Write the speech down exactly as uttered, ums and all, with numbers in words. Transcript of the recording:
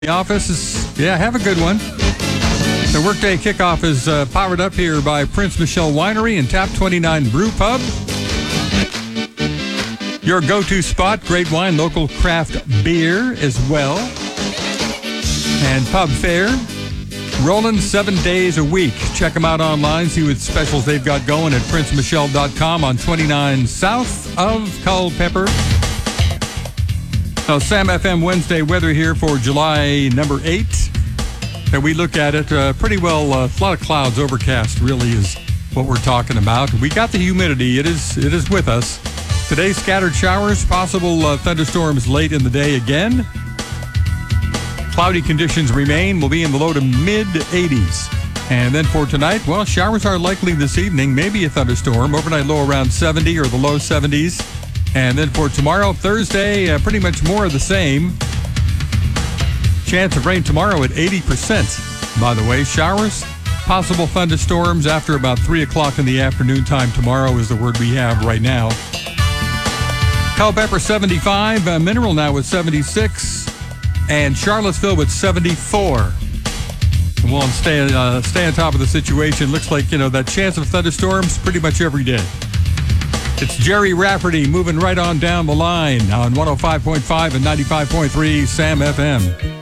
The office is, yeah, have a good one. The workday kickoff is uh, powered up here by Prince Michelle Winery and Tap twenty-nine Brew Pub. Your go-to spot, great wine, local craft beer as well. And pub fare, rolling seven days a week. Check them out online, see what specials they've got going at prince michelle dot com on twenty-nine south of Culpeper. Now, Sam F M Wednesday weather here for July number eight. And we look at it uh, pretty well. Uh, a lot of clouds, overcast really is what we're talking about. We got the humidity. It is it is with us. Today, scattered showers, possible uh, thunderstorms late in the day again. Cloudy conditions remain. We'll be in the low to mid eighties. And then for tonight, well, showers are likely this evening. Maybe a thunderstorm. Overnight low around seventy or the low seventies. And then for tomorrow, Thursday, uh, pretty much more of the same. Chance of rain tomorrow at eighty percent. By the way, showers, possible thunderstorms after about three o'clock in the afternoon time tomorrow is the word we have right now. Culpeper seventy-five, uh, Mineral now with seventy-six, and Charlottesville with seventy-four. And we'll stay, uh, stay on top of the situation. Looks like, you know, that chance of thunderstorms pretty much every day. It's Jerry Rafferty moving right on down the line on one oh five point five and ninety-five point three Sam F M.